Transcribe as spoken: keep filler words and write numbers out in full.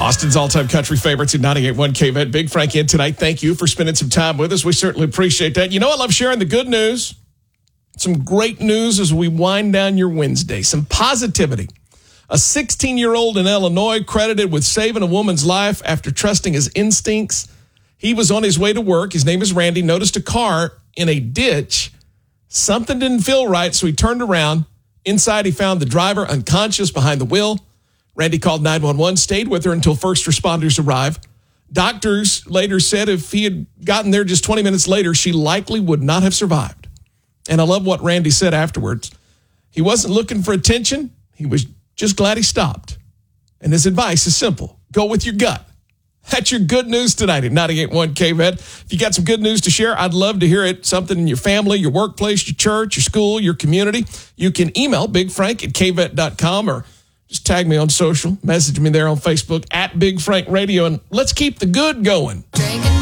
Austin's all-time country favorites at ninety-eight point one K V E T. Big Frank in tonight. Thank you for spending some time with us. We certainly appreciate that. You know, I love sharing the good news. Some great news as we wind down your Wednesday. Some positivity. A sixteen-year-old in Illinois credited with saving a woman's life after trusting his instincts. He was on his way to work. His name is Randy. Noticed a car in a ditch. Something didn't feel right, so he turned around. Inside, he found the driver unconscious behind the wheel. Randy called nine one one, stayed with her until first responders arrived. Doctors later said if he had gotten there just twenty minutes later, she likely would not have survived. And I love what Randy said afterwards. He wasn't looking for attention. He was just glad he stopped. And his advice is simple. Go with your gut. That's your good news tonight at ninety-eight point one K V E T. If you got some good news to share, I'd love to hear it. Something in your family, your workplace, your church, your school, your community. You can email big frank at k v e t dot com or just tag me on social, message me there on Facebook at Big Frank Radio, and let's keep the good going. Drinking